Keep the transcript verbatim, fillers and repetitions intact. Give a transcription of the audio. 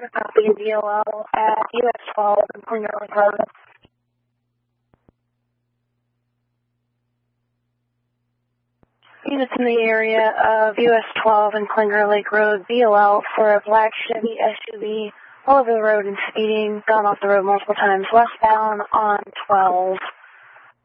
Copy D O L at U S twelve and Clear Lake Road. Units in the area of U S twelve and Klinger Lake Road, D O L for a black Chevy S U V all over the road and speeding, gone off the road multiple times westbound on twelve.